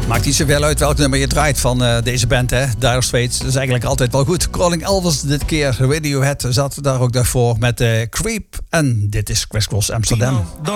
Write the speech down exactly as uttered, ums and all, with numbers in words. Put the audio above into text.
Maakt niet zoveel uit welk nummer je draait van uh, deze band, hè. Dire Straits. Dat is eigenlijk altijd wel goed. Calling Elvis dit keer. Radiohead zat daar ook daarvoor met uh, Creep. En dit is Crisscross Amsterdam.